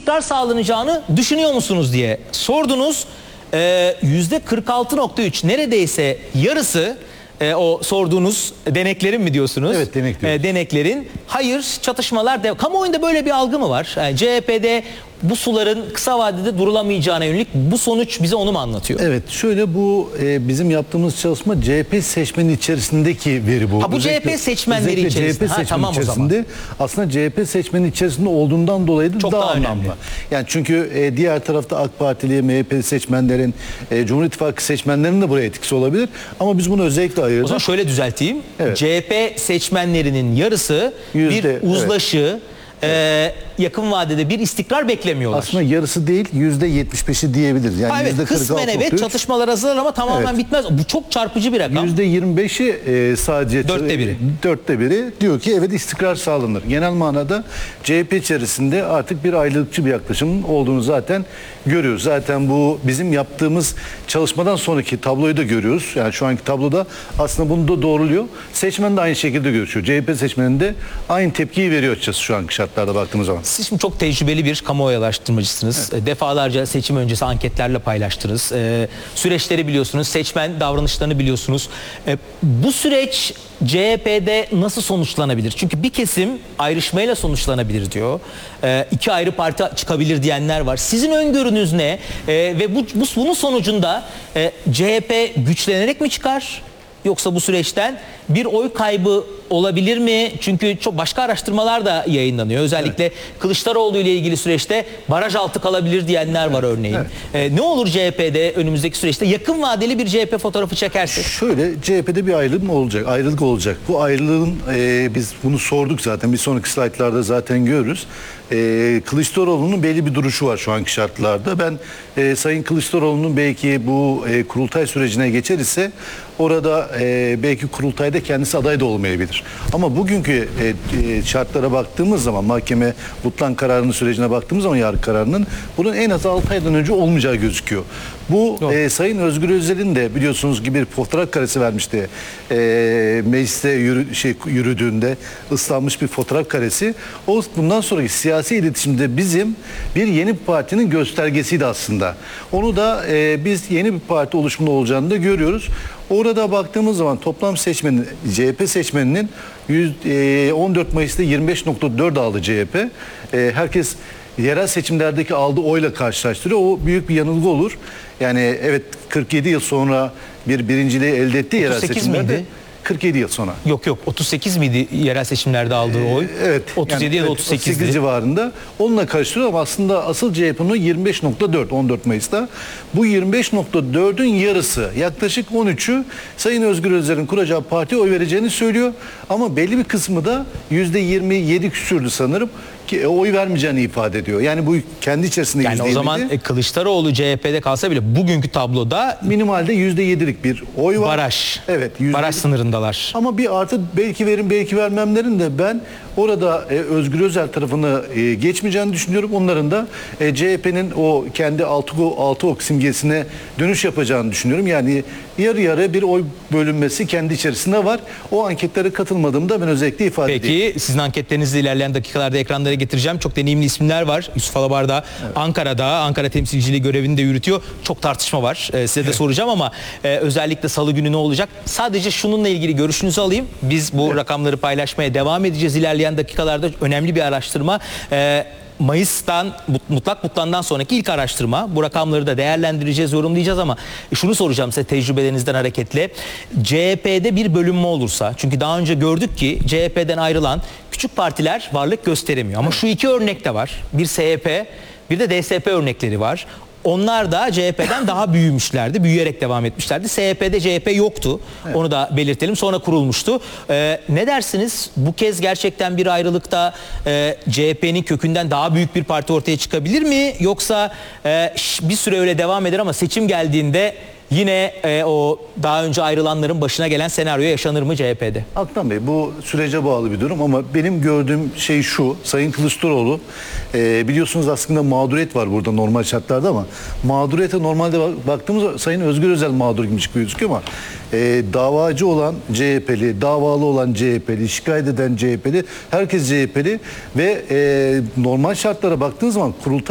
istikrar sağlanacağını düşünüyor musunuz diye sordunuz. %46.3, neredeyse yarısı o sorduğunuz deneklerin mi diyorsunuz? Evet, denek diyoruz. Deneklerin hayır, çatışmalar devam. Kamuoyunda böyle bir algı mı var? Yani CHP'de bu suların kısa vadede durulamayacağına yönelik bu sonuç bize onu mu anlatıyor? Evet, şöyle bu bizim yaptığımız çalışma CHP seçmenin içerisindeki veri bu. Ha, bu CHP seçmenleri içerisinde. CHP seçmenin Tamam, içerisinde. Aslında CHP seçmenin içerisinde olduğundan dolayı da çok daha daha anlamlı. önemli. Yani çünkü diğer tarafta AK Partili, MHP seçmenlerin, Cumhur İttifakı seçmenlerinin de buraya etkisi olabilir. Ama biz bunu özellikle ayırdık. O zaman şöyle düzelteyim. Evet. CHP seçmenlerinin yarısı Yüzde, bir uzlaşı, yakın vadede bir istikrar beklemiyorlar. Aslında yarısı değil, %75'i diyebiliriz. Yani evet, kısmen evet, çatışmalar azalır ama tamamen bitmez. Bu çok çarpıcı bir rakam. %25'i sadece dörtte biri diyor ki evet, istikrar sağlanır. Genel manada CHP içerisinde artık bir ayrılıkçı bir yaklaşımın olduğunu zaten görüyoruz. Zaten bu bizim yaptığımız çalışmadan sonraki tabloyu da görüyoruz. Yani şu anki tabloda aslında bunu da doğruluyor. Seçmen de aynı şekilde görüşüyor. CHP seçmeninde aynı tepkiyi veriyor açıkçası şu anki şartlarda baktığımız zaman. Siz şimdi çok tecrübeli bir kamuoyu araştırmacısınız. Evet. Defalarca seçim öncesi anketlerle paylaştınız. Süreçleri biliyorsunuz, seçmen davranışlarını biliyorsunuz. Bu süreç CHP'de nasıl sonuçlanabilir? Çünkü bir kesim ayrışmayla sonuçlanabilir diyor. İki ayrı parti çıkabilir diyenler var. Sizin öngörünüz ne? Ve bunun sonucunda CHP güçlenerek mi çıkar? Yoksa bu süreçten bir oy kaybı olabilir mi? Çünkü çok başka araştırmalar da yayınlanıyor. Özellikle Kılıçdaroğlu ile ilgili süreçte baraj altı kalabilir diyenler var örneğin. Evet. Ne olur CHP'de önümüzdeki süreçte yakın vadeli bir CHP fotoğrafı çekersek? Şöyle, CHP'de bir ayrılık olacak. Bu ayrılığın biz bunu sorduk zaten. Bir sonraki slaytlarda zaten görürüz. Kılıçdaroğlu'nun belli bir duruşu var şu anki şartlarda. Ben Sayın Kılıçdaroğlu'nun belki bu kurultay sürecine geçer ise orada belki kurultayda kendisi aday da olmayabilir. Ama bugünkü şartlara baktığımız zaman, mahkeme butlan kararının sürecine baktığımız zaman, yargı kararının, bunun en az 6 aydan önce olmayacağı gözüküyor. Bu Sayın Özgür Özel'in de biliyorsunuz gibi bir fotoğraf karesi vermişti. Mecliste yürüdüğünde ıslanmış bir fotoğraf karesi. O bundan sonraki siyasi iletişimde bizim bir yeni partinin göstergesiydi aslında. Onu da biz yeni bir parti oluşumunda olacağını da görüyoruz. Orada baktığımız zaman toplam seçmenin, CHP seçmeninin 14 Mayıs'ta 25.4 aldı CHP. Herkes yerel seçimlerdeki aldığı oyla karşılaştırıyor. O büyük bir yanılgı olur. Yani evet, 47 yıl sonra bir birinciliği elde etti yerel seçimlerde. Miydi? 47 yıl sonra. Yok 38 miydi yerel seçimlerde aldığı oy? Evet. 37 yani, ya da 38'di. civarında. Onunla karıştırıyor ama aslında asıl CHP'nin 25.4 14 Mayıs'ta. Bu 25.4'ün yarısı, yaklaşık 13'ü Sayın Özgür Özel'in kuracağı partiye oy vereceğini söylüyor. Ama belli bir kısmı da %27 küsürdü sanırım ki oy vermeyeceğini ifade ediyor. Yani bu kendi içerisinde yani o zaman Kılıçdaroğlu CHP'de kalsa bile bugünkü tabloda minimalde %7'lik bir oy var. Baraj. Evet. Baraj sınırındalar. Ama bir artı belki verim belki vermemlerin de ben orada Özgür Özel tarafını geçmeyeceğini düşünüyorum. Onların da CHP'nin o kendi altı ok simgesine dönüş yapacağını düşünüyorum. Yani yarı yarı bir oy bölünmesi kendi içerisinde var. O anketlere katılmadığımda ben özellikle ifade edeyim. Peki sizin anketlerinizi ilerleyen dakikalarda ekranlara getireceğim. Çok deneyimli isimler var. Yusuf Alabar da Ankara'da, Ankara temsilciliği görevini de yürütüyor. Çok tartışma var. Size de soracağım ama özellikle salı günü ne olacak? Sadece şununla ilgili görüşünüzü alayım. Biz bu rakamları paylaşmaya devam edeceğiz ilerleyen dakikalarda. Önemli bir araştırma. Mayıs'tan, mutlak butlandan sonraki ilk araştırma. Bu rakamları da değerlendireceğiz, yorumlayacağız ama şunu soracağım size tecrübelerinizden hareketle. CHP'de bir bölünme olursa, çünkü daha önce gördük ki CHP'den ayrılan küçük partiler varlık gösteremiyor. Ama şu iki örnek de var. Bir SHP, bir de DSP örnekleri var. Onlar da CHP'den daha büyümüşlerdi. Büyüyerek devam etmişlerdi. SHP'de CHP yoktu. Evet. Onu da belirtelim. Sonra kurulmuştu. Ne dersiniz? Bu kez gerçekten bir ayrılıkta CHP'nin kökünden daha büyük bir parti ortaya çıkabilir mi? Yoksa bir süre öyle devam eder ama seçim geldiğinde yine o daha önce ayrılanların başına gelen senaryo yaşanır mı CHP'de? Aktan Bey, bu sürece bağlı bir durum ama benim gördüğüm şey şu: Sayın Kılıçdaroğlu biliyorsunuz aslında mağduriyet var burada normal şartlarda ama mağduriyete normalde baktığımızda Sayın Özgür Özel mağdur gibi gözüküyor ama davacı olan CHP'li, davalı olan CHP'li, şikayet eden CHP'li, herkes CHP'li ve normal şartlara baktığınız zaman kurultay